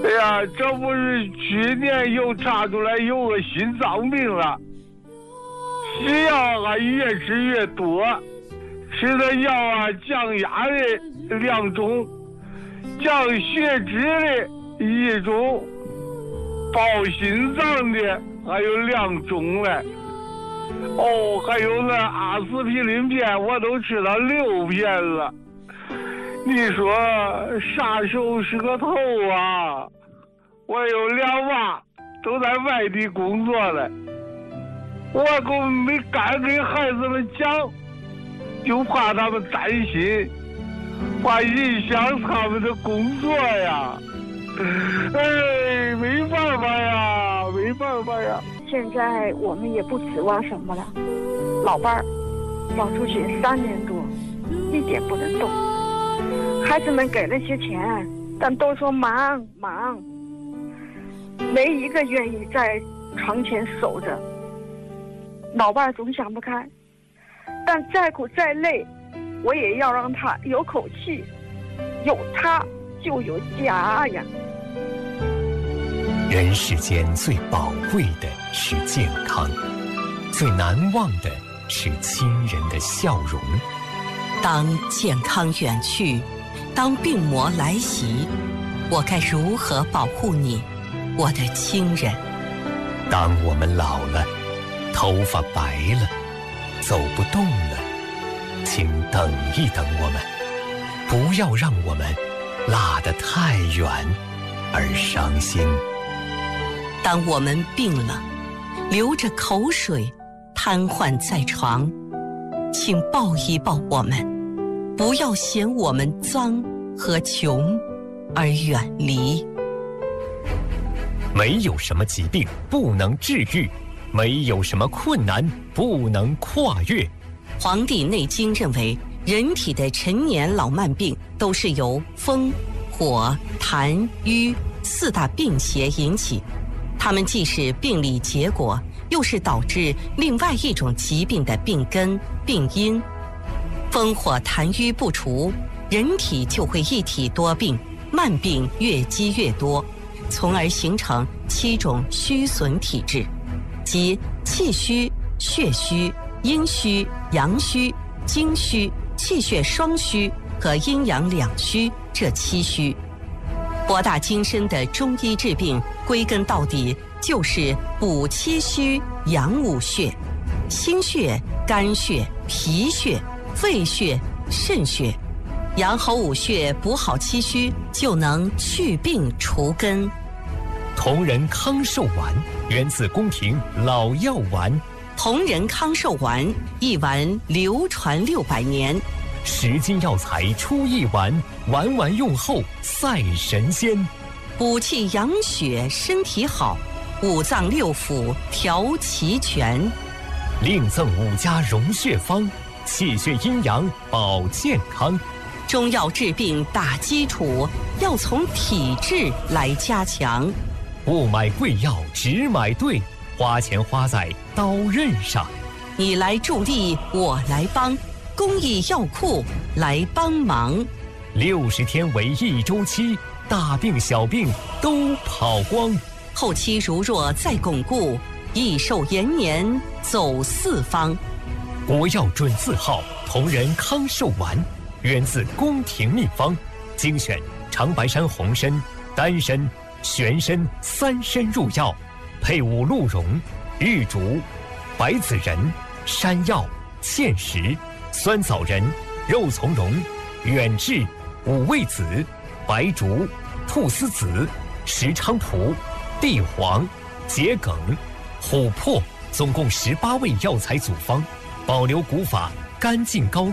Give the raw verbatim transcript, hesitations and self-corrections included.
哎呀，这不是去年又查出来有个心脏病了，西药啊越吃越多，吃的药啊降压的两种，降血脂的一种，保心脏的还有两种嘞。哦，还有那阿司匹林片，我都吃了六片了。你说啥时候是个头啊？我有两娃都在外地工作了，我可没敢给孩子们讲，就怕他们担心，怕影响他们的工作呀。哎，没办法呀，没办法呀。 现在我们也不指望什么了，老伴儿要出去三年多，一点不能动。孩子们给了些钱，但都说忙忙，没一个愿意在床前守着。老伴儿总想不开，但再苦再累，我也要让他有口气，有他就有家呀。 人世间最宝贵的是健康，最难忘的是亲人的笑容。 当健康远去，当病魔来袭，我该如何保护你，我的亲人？ 当我们老了，头发白了，走不动了，请等一等我们，不要让我们落得太远而伤心。 当我们病了，流着口水，瘫痪在床，请抱一抱我们，不要嫌我们脏和穷而远离。 没有什么疾病不能治愈，没有什么困难不能跨越。 《黄帝内经》认为，人体的陈年老慢病都是由风、火、痰、瘀四大病邪引起，它们既是病理结果，又是导致另外一种疾病的病根、病因。风火痰瘀不除，人体就会一体多病，慢病越积越多，从而形成七种虚损体质，即气虚、血虚、阴虚、阳虚、精虚、气血双虚和阴阳两虚这七虚。博大精深的中医治病，归根到底就是补气虚、养五血，心血、肝血、脾血、肺血、肾血，养好五血，补好气虚，就能去病除根。 同仁康寿丸源自宫廷老药丸， 同仁康寿丸一丸流传六百年， 十斤药材出一丸，丸丸用后赛神仙。 补气养血，身体好，五脏六腑调齐全。 另赠五家溶血方，气血阴阳保健康。 中药治病打基础，要从体质来加强。 不买贵药，只买对，花钱花在刀刃上。 你来助力，我来帮，公益药库来帮忙。 六十天为一周期，大病小病都跑光。 后期如若再巩固，益寿延年走四方。 国药准字号同仁康寿丸，源自宫廷秘方，精选长白山红参、丹参、玄参三参入药，配五鹿茸、玉竹、白子仁、山药、芡实、酸枣仁、肉苁蓉、远志、五味子、白术、菟丝子、石菖蒲、地黄、桔梗、琥珀，总共十八味药材组方，保留古法，干净高